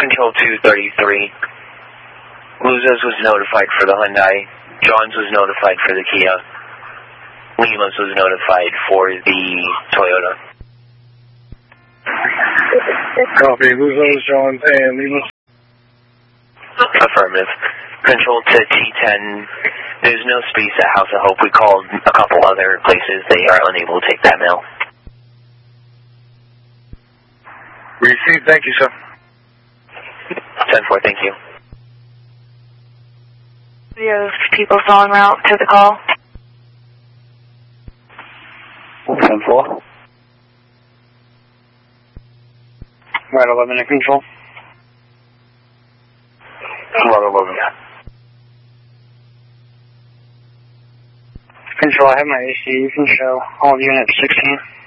Control 233. Luzos was notified for the Hyundai. Johns was notified for the Kia. Limas was notified for the Toyota. Copy. Luzos, Johns, and Limas. Affirmative. Control to T10. There's no space at House of Hope. We called a couple other places. They are unable to take that mail. Received. Thank you, sir. 10-4, thank you. We have people still en route to the call. 10-4. Right 11 in control. Right 11. Control, I have my AC. You can show all units 16.